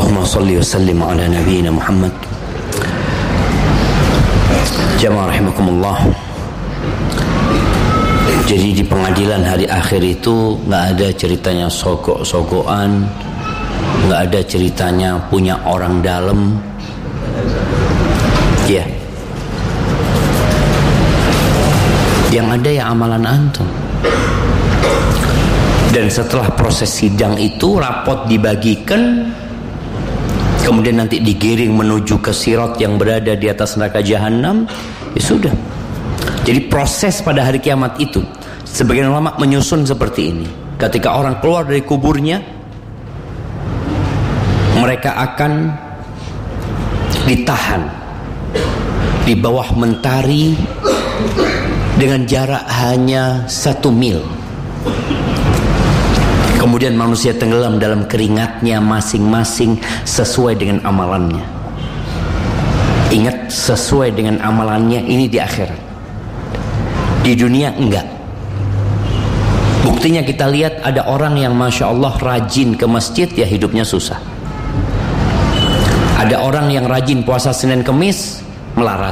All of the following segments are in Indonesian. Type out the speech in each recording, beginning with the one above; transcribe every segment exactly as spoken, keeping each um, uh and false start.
Allahumma salli wa sallim ala nabiyyina Muhammad. Jamaah rahimakumullah. Jadi di pengadilan hari akhir itu nggak ada ceritanya sogok-sogokan, nggak ada ceritanya punya orang dalam. Ya, yeah. Yang ada ya amalan antum. Dan setelah proses sidang itu rapot dibagikan, kemudian nanti digiring menuju ke sirat yang berada di atas neraka jahanam. Ya sudah. Jadi proses pada hari kiamat itu, sebagian ulama menyusun seperti ini. Ketika orang keluar dari kuburnya, mereka akan ditahan di bawah mentari dengan jarak hanya satu mil. Kemudian manusia tenggelam dalam keringatnya masing-masing sesuai dengan amalannya. Ingat, sesuai dengan amalannya ini di akhirat. Di dunia enggak. Buktinya kita lihat ada orang yang Masya Allah rajin ke masjid, ya hidupnya susah. Ada orang yang rajin puasa Senin Kemis, melarat.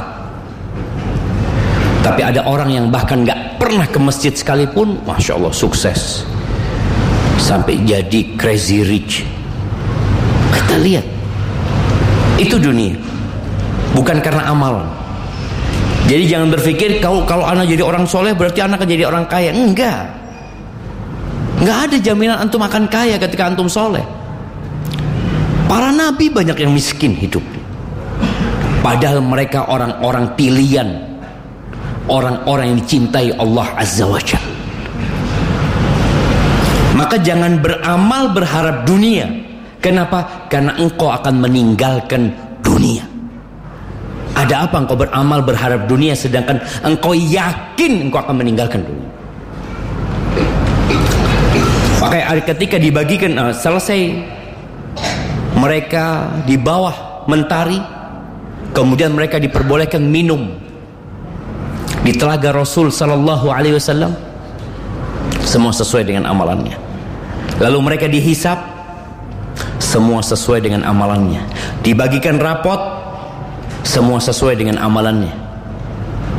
Tapi ada orang yang bahkan enggak pernah ke masjid sekalipun, Masya Allah sukses. Sampai jadi crazy rich. Kita lihat, itu dunia, bukan karena amalan. Jadi jangan berpikir kalau kalau anak jadi orang soleh berarti anak akan jadi orang kaya. Enggak, enggak ada jaminan antum akan kaya ketika antum soleh. Para nabi banyak yang miskin hidupnya, padahal mereka orang-orang pilihan, orang-orang yang dicintai Allah Azza wa Jalla. Maka jangan beramal berharap dunia. Kenapa? Karena engkau akan meninggalkan dunia. Ada apa engkau beramal berharap dunia sedangkan engkau yakin engkau akan meninggalkan dunia? Maka ketika dibagikan uh, selesai mereka di bawah mentari, kemudian mereka diperbolehkan minum di telaga Rasul sallallahu alaihi wasallam, semua sesuai dengan amalannya. Lalu mereka dihisap, semua sesuai dengan amalannya. Dibagikan rapot, semua sesuai dengan amalannya.